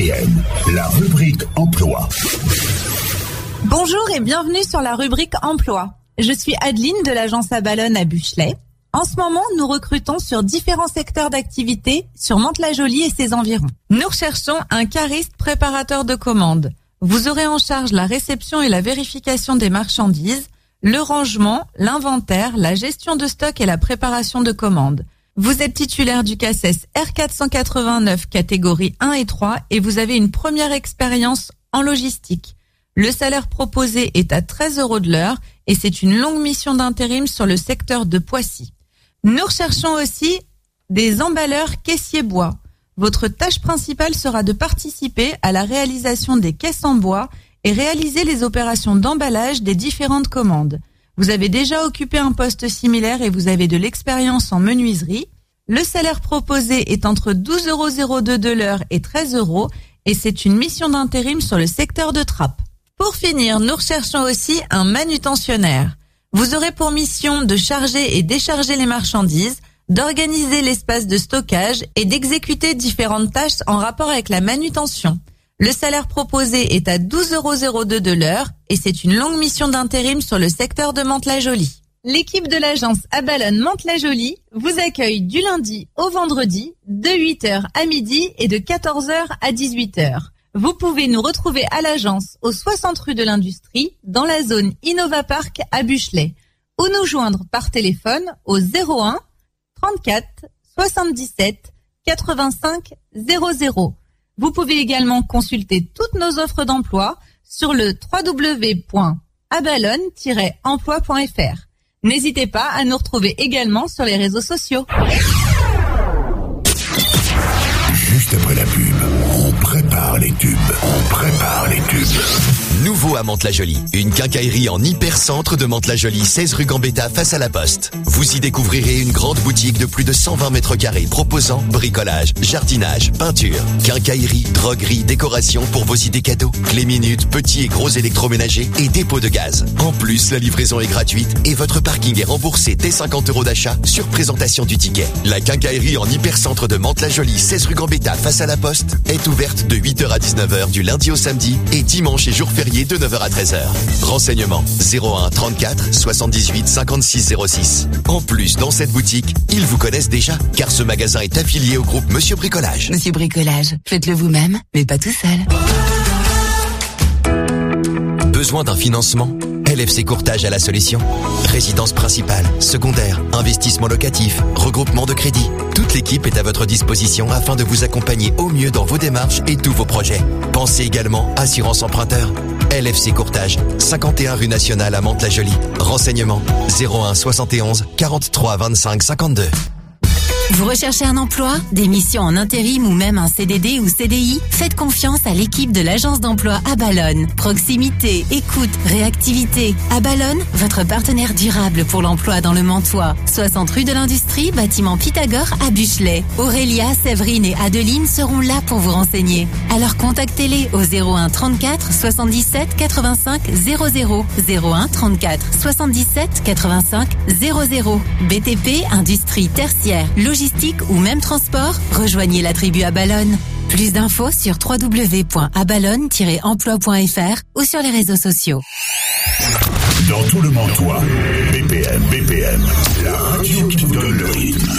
BPM, la rubrique emploi. Bonjour et bienvenue sur la rubrique emploi. Je suis Adeline de l'agence Aballon à Buchelet. En ce moment, nous recrutons sur différents secteurs d'activité sur Mantes-la-Jolie et ses environs. Nous recherchons un cariste préparateur de commandes. Vous aurez en charge la réception et la vérification des marchandises, le rangement, l'inventaire, la gestion de stock et la préparation de commandes. Vous êtes titulaire du CACES R489 catégorie 1 et 3 et vous avez une première expérience en logistique. Le salaire proposé est à 13 € de l'heure et c'est une longue mission d'intérim sur le secteur de Poissy. Nous recherchons aussi des emballeurs caissiers bois. Votre tâche principale sera de participer à la réalisation des caisses en bois et réaliser les opérations d'emballage des différentes commandes. Vous avez déjà occupé un poste similaire et vous avez de l'expérience en menuiserie. Le salaire proposé est entre 12,02 € de l'heure et 13 € et c'est une mission d'intérim sur le secteur de Trappes. Pour finir, nous recherchons aussi un manutentionnaire. Vous aurez pour mission de charger et décharger les marchandises, d'organiser l'espace de stockage et d'exécuter différentes tâches en rapport avec la manutention. Le salaire proposé est à 12,02 € de l'heure et c'est une longue mission d'intérim sur le secteur de Mantes-la-Jolie. L'équipe de l'agence Aballon Mantes-la-Jolie vous accueille du lundi au vendredi de 8h à midi et de 14h à 18h. Vous pouvez nous retrouver à l'agence au 60 rue de l'Industrie dans la zone Innova Park à Buchelet ou nous joindre par téléphone au 01 34 77 85 00. Vous pouvez également consulter toutes nos offres d'emploi sur le www.aballon-emploi.fr. N'hésitez pas à nous retrouver également sur les réseaux sociaux. Juste après la pub, on prépare les tubes. Nouveau à Mantes-la-Jolie, une quincaillerie en hyper-centre de Mantes-la-Jolie, 16 rue Gambetta face à la Poste. Vous y découvrirez une grande boutique de plus de 120 mètres carrés proposant bricolage, jardinage, peinture, quincaillerie, droguerie, décoration pour vos idées cadeaux, clés minutes, petits et gros électroménagers et dépôt de gaz. En plus, la livraison est gratuite et votre parking est remboursé dès 50 € d'achat sur présentation du ticket. La quincaillerie en hyper-centre de Mantes-la-Jolie, 16 rue Gambetta face à la Poste est ouverte de 8h à 19h du lundi au samedi et dimanche et jours fériés de 9h à 13h. Renseignements 01 34 78 56 06. En plus, dans cette boutique, ils vous connaissent déjà car ce magasin est affilié au groupe Monsieur Bricolage. Monsieur Bricolage, faites-le vous-même, mais pas tout seul. Besoin d'un financement ? LFC Courtage a la solution. Résidence principale, secondaire, investissement locatif, regroupement de crédit. Toute l'équipe est à votre disposition afin de vous accompagner au mieux dans vos démarches et tous vos projets. Pensez également assurance emprunteur. LFC Courtage, 51 rue Nationale à Mantes-la-Jolie. Renseignements 01 71 43 25 52. Vous recherchez un emploi, des missions en intérim ou même un CDD ou CDI? Faites confiance à l'équipe de l'agence d'emploi Aballon. Proximité, écoute, réactivité. Aballon, votre partenaire durable pour l'emploi dans le Mantois. 60 rue de l'Industrie, bâtiment Pythagore à Buchelet. Aurélia, Séverine et Adeline seront là pour vous renseigner. Alors contactez-les au 01 34 77 85 00. 01 34 77 85 00. BTP, industrie tertiaire, logistique ou même transport, rejoignez la tribu Aballon. Plus d'infos sur www.aballon-emploi.fr ou sur les réseaux sociaux. Dans tout le Mantois, BPM, la radio qui vous donne le rythme.